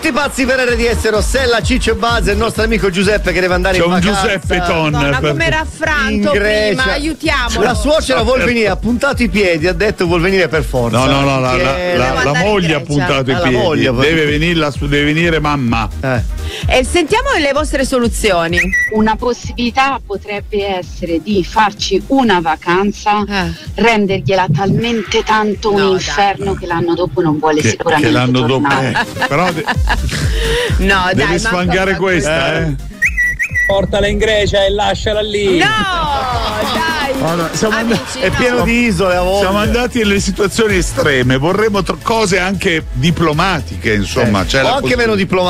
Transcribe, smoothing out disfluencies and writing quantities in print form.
tutti pazzi per RDS, Rossella, Ciccio e Buzz e il nostro amico Giuseppe che deve andare in vacanza. C'è un Giuseppe Ton. Madonna, come raffranto prima, aiutiamolo. La suocera vuol venire, ha puntato i piedi, ha detto vuol venire per forza. No, la moglie ha puntato i piedi. Deve venire mamma. E sentiamo le vostre soluzioni. Una possibilità potrebbe essere di farci una vacanza, rendergliela talmente tanto un inferno che l'anno dopo non vuole sicuramente che l'anno tornare. dopo però no, devi sfangare questa, Portala in Grecia e lasciala lì. No, dai. È pieno di isole a volte. Siamo andati nelle situazioni estreme, vorremmo cose anche diplomatiche, insomma. O anche meno diplomatiche.